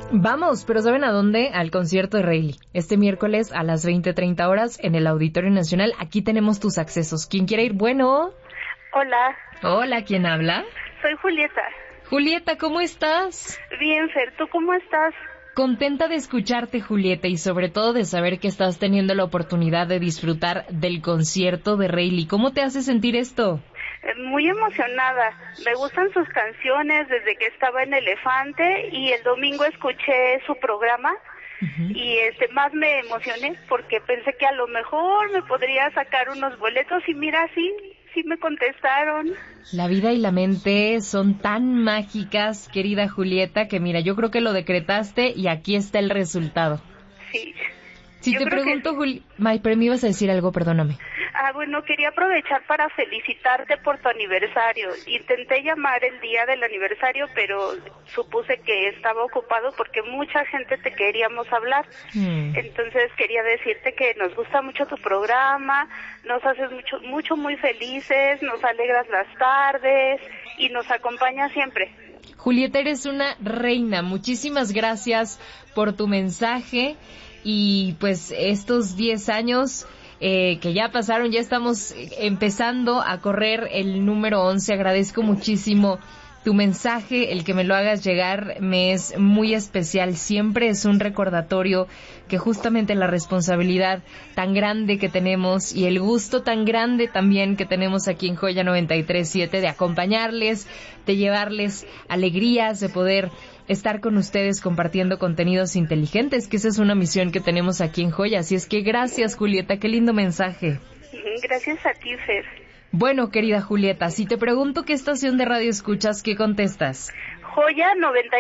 Vamos, pero ¿saben a dónde? Al concierto de Reilly. Este miércoles a las 20:30 horas en el Auditorio Nacional. Aquí tenemos tus accesos. ¿Quién quiere ir? Bueno. Hola. Hola, ¿quién habla? Soy Julieta. Julieta, ¿cómo estás? Bien, Fer, ¿tú cómo estás? Contenta de escucharte, Julieta, y sobre todo de saber que estás teniendo la oportunidad de disfrutar del concierto de Reilly. ¿Cómo te hace sentir esto? Muy emocionada. Me gustan sus canciones desde que estaba en Elefante y el domingo escuché su programa. Y más me emocioné porque pensé que a lo mejor me podría sacar unos boletos y mira, sí me contestaron. La vida y la mente son tan mágicas, querida Julieta, que mira, yo creo que lo decretaste y aquí está el resultado. Sí. Si te pregunto, pero me ibas a decir algo, perdóname. Bueno, quería aprovechar para felicitarte por tu aniversario. Intenté llamar el día del aniversario, pero supuse que estaba ocupado porque mucha gente te queríamos hablar. Entonces quería decirte que nos gusta mucho tu programa, nos haces muy felices, nos alegras las tardes y nos acompañas siempre. Julieta, eres una reina. Muchísimas gracias por tu mensaje. Y pues estos 10 años que ya pasaron, ya estamos empezando a correr el número 11. Agradezco muchísimo tu mensaje, el que me lo hagas llegar me es muy especial. Siempre es un recordatorio que justamente la responsabilidad tan grande que tenemos y el gusto tan grande también que tenemos aquí en Joya 93.7 de acompañarles, de llevarles alegrías, de poder estar con ustedes compartiendo contenidos inteligentes, que esa es una misión que tenemos aquí en Joya. Así es que gracias, Julieta, qué lindo mensaje. Gracias a ti, Fer. Bueno, querida Julieta, si te pregunto qué estación de radio escuchas, ¿qué contestas? Joya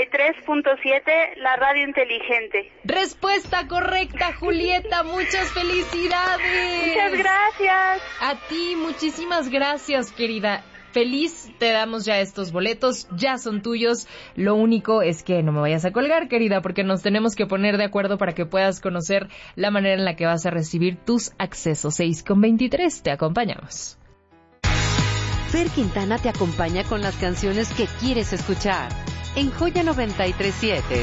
93.7, la radio inteligente. Respuesta correcta, Julieta, muchas felicidades. Muchas gracias. A ti, muchísimas gracias, querida. Feliz, te damos ya estos boletos, ya son tuyos. Lo único es que no me vayas a colgar, querida, porque nos tenemos que poner de acuerdo para que puedas conocer la manera en la que vas a recibir tus accesos. 6:23, te acompañamos. Fer Quintana te acompaña con las canciones que quieres escuchar en Joya 93.7.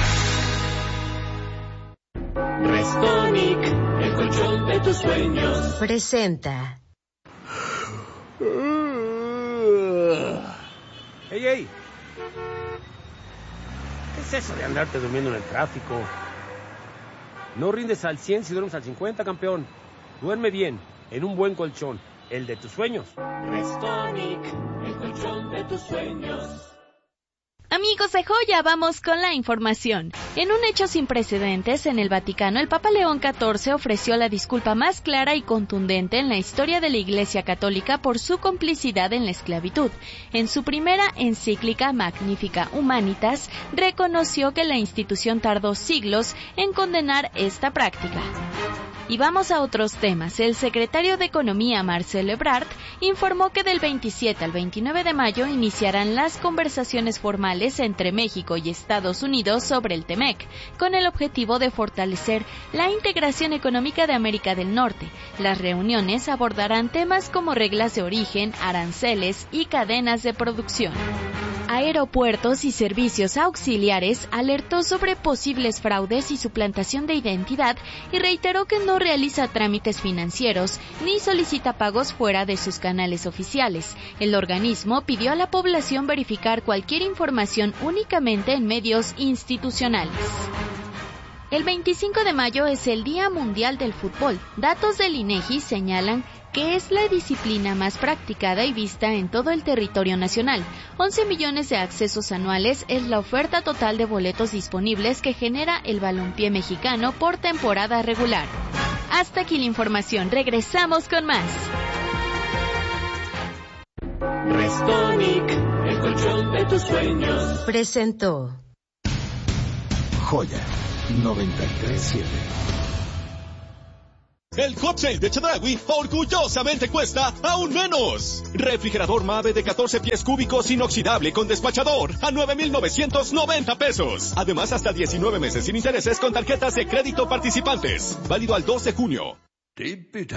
Restonic, el colchón de tus sueños. Presenta. ¡Ey! ¿Qué es eso de andarte durmiendo en el tráfico? No rindes al 100 si duermes al 50, campeón. Duerme bien, en un buen colchón, el de tus sueños. Restonic, el colchón de tus sueños. Amigos de Joya, vamos con la información. En un hecho sin precedentes, en el Vaticano, el Papa León XIV ofreció la disculpa más clara y contundente en la historia de la Iglesia Católica por su complicidad en la esclavitud. En su primera encíclica Magnificat Humanitas, reconoció que la institución tardó siglos en condenar esta práctica. Y vamos a otros temas. El secretario de Economía, Marcel Ebrard, informó que del 27 al 29 de mayo iniciarán las conversaciones formales entre México y Estados Unidos sobre el TEMEC, con el objetivo de fortalecer la integración económica de América del Norte. Las reuniones abordarán temas como reglas de origen, aranceles y cadenas de producción. Aeropuertos y Servicios Auxiliares alertó sobre posibles fraudes y suplantación de identidad y reiteró que no realiza trámites financieros ni solicita pagos fuera de sus canales oficiales. El organismo pidió a la población verificar cualquier información únicamente en medios institucionales. El 25 de mayo es el Día Mundial del Fútbol. Datos del INEGI señalan que es la disciplina más practicada y vista en todo el territorio nacional. 11 millones de accesos anuales es la oferta total de boletos disponibles que genera el balompié mexicano por temporada regular. Hasta aquí la información, regresamos con más. Restonic, el colchón de tus sueños. Presentó Joya 93.7. El Hot Sale de Chedraui orgullosamente cuesta aún menos. Refrigerador Mave de 14 pies cúbicos inoxidable con despachador a 9,990 pesos. Además, hasta 19 meses sin intereses con tarjetas de crédito participantes. Válido al 2 de junio.